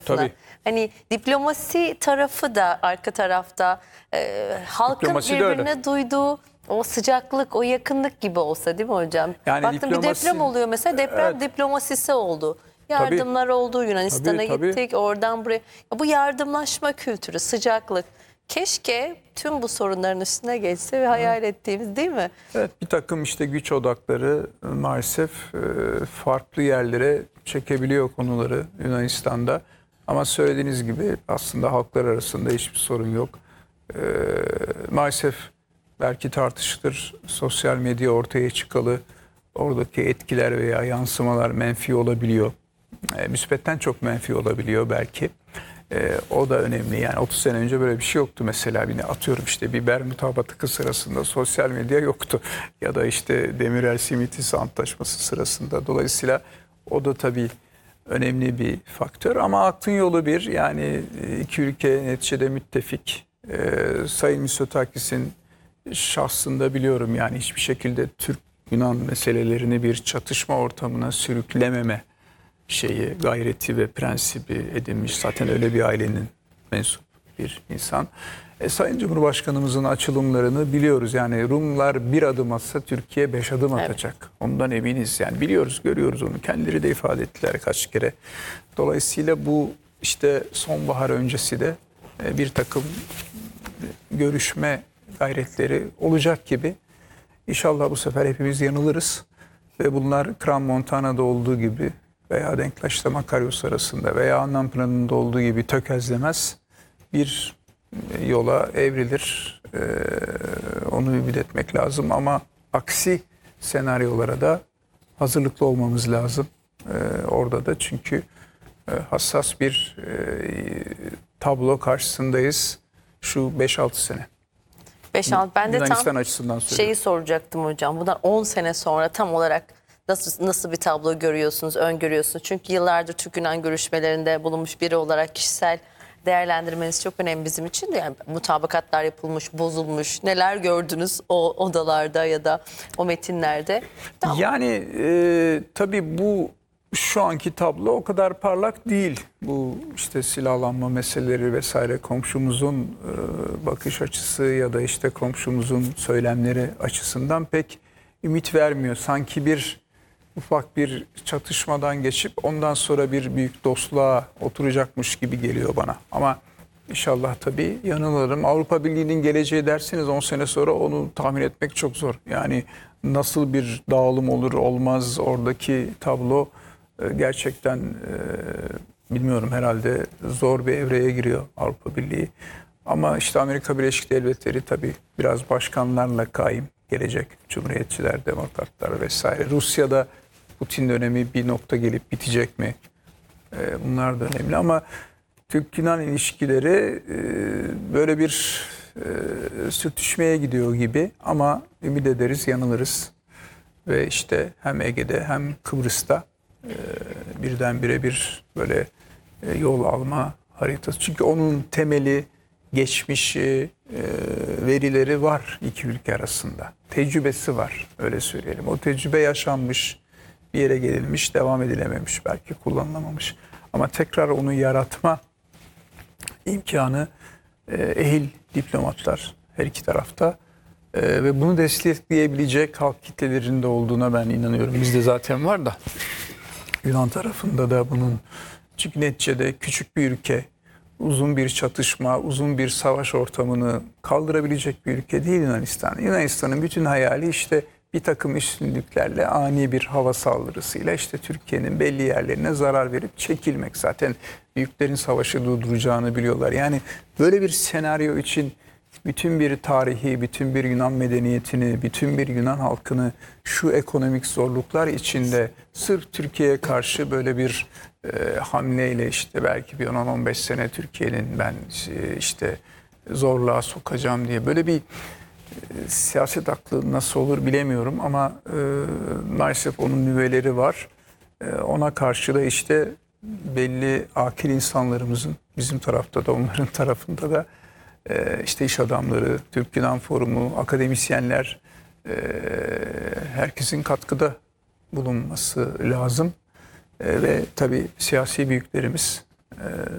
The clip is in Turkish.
Tabii. Hani diplomasi tarafı da arka tarafta halkın Diplomasi de öyle. birbirine duyduğu o sıcaklık, o yakınlık gibi olsa değil mi hocam? Yani Baktım bir diplomasi- deprem oluyor mesela, deprem diplomasisi oldu. Yardımlar oldu, Yunanistan'a Tabii. gittik, oradan buraya. Ya bu yardımlaşma kültürü, sıcaklık. Keşke tüm bu sorunların üstüne geçse ve hayal ettiğimiz, değil mi? Evet, bir takım işte güç odakları maalesef farklı yerlere çekebiliyor konuları Yunanistan'da. Ama söylediğiniz gibi aslında halklar arasında hiçbir sorun yok. Maalesef belki tartışılır, sosyal medya ortaya çıkalı, oradaki etkiler veya yansımalar menfi olabiliyor. Müsbetten çok menfi olabiliyor belki. O da önemli. Yani 30 sene önce böyle bir şey yoktu mesela. Yine atıyorum işte biber mutabatıkı sırasında sosyal medya yoktu. Ya da işte Demirel-Simitisi Antlaşması sırasında. Dolayısıyla o da tabii önemli bir faktör. Ama aklın yolu bir. Yani iki ülke neticede müttefik. Sayın Mitsotakis'in şahsında biliyorum yani hiçbir şekilde Türk-Yunan meselelerini bir çatışma ortamına sürüklememe gayreti ve prensibi edinmiş. Zaten öyle bir ailenin mensup bir insan. Sayın Cumhurbaşkanımızın açılımlarını biliyoruz. Yani Rumlar bir adım atsa Türkiye 5 adım atacak. Ondan eminiz. Yani biliyoruz, görüyoruz onu. Kendileri de ifade ettiler kaç kere. Dolayısıyla bu işte sonbahar öncesi de bir takım görüşme gayretleri olacak gibi. İnşallah bu sefer hepimiz yanılırız. Ve bunlar Crans-Montana'da olduğu gibi veya Denktaş'ta-Makaryos arasında veya Annapurna'nın olduğu gibi tökezlemez bir yola evrilir. Onu ümit etmek lazım ama aksi senaryolara da hazırlıklı olmamız lazım. Orada da çünkü hassas bir tablo karşısındayız şu 5-6 sene. 5-6. Ben de Yunanistan tam açısından söylüyorum. şeyi soracaktım hocam. Bundan 10 sene sonra tam olarak nasıl bir tablo görüyorsunuz, öngörüyorsunuz? Çünkü yıllardır Türk-Yunan görüşmelerinde bulunmuş biri olarak kişisel değerlendirmeniz çok önemli bizim için de. Yani mutabakatlar yapılmış, bozulmuş. Neler gördünüz o odalarda ya da o metinlerde? Tam Yani tabii bu şu anki tablo o kadar parlak değil. Bu işte silahlanma meseleleri vesaire komşumuzun bakış açısı ya da işte komşumuzun söylemleri açısından pek ümit vermiyor. Sanki bir ufak bir çatışmadan geçip ondan sonra bir büyük dostluğa oturacakmış gibi geliyor bana. Ama inşallah tabii yanılırım. Avrupa Birliği'nin geleceği derseniz 10 sene sonra onu tahmin etmek çok zor. Yani nasıl bir dağılım olur olmaz oradaki tablo gerçekten bilmiyorum herhalde zor bir evreye giriyor Avrupa Birliği. Ama işte Amerika Birleşik Devletleri tabii biraz başkanlarla kaim gelecek. Cumhuriyetçiler, demokratlar vesaire. Rusya'da Putin dönemi bir nokta gelip bitecek mi? Bunlar da önemli ama Türk-Yunan ilişkileri böyle bir sürtüşmeye gidiyor gibi ama ümit ederiz yanılırız. Ve işte hem Ege'de hem Kıbrıs'ta birdenbire bir böyle yol alma haritası. Çünkü onun temeli, geçmişi, verileri var iki ülke arasında. Tecrübesi var öyle söyleyelim. O tecrübe yaşanmış, bir yere gelinmiş, devam edilememiş, belki kullanılamamış. Ama tekrar onu yaratma imkanı ehil diplomatlar her iki tarafta ve bunu destekleyebilecek halk kitlelerinde olduğuna ben inanıyorum. Bizde zaten var da Yunan tarafında da bunun, çünkü neticede küçük bir ülke, uzun bir çatışma, uzun bir savaş ortamını kaldırabilecek bir ülke değil Yunanistan. Yunanistan'ın bütün hayali işte bir takım üstünlüklerle ani bir hava saldırısıyla işte Türkiye'nin belli yerlerine zarar verip çekilmek. Zaten büyüklerin savaşı durduracağını biliyorlar. Yani böyle bir senaryo için bütün bir tarihi, bütün bir Yunan medeniyetini, bütün bir Yunan halkını şu ekonomik zorluklar içinde sırf Türkiye'ye karşı böyle bir hamleyle işte belki bir 10-15 sene Türkiye'nin ben işte zorluğa sokacağım diye böyle bir siyaset aklı nasıl olur bilemiyorum ama maalesef onun nüveleri var. Ona karşı da işte belli akil insanlarımızın bizim tarafta da onların tarafında da işte iş adamları, Türk-Yunan Forumu, akademisyenler herkesin katkıda bulunması lazım. Ve tabii siyasi büyüklerimiz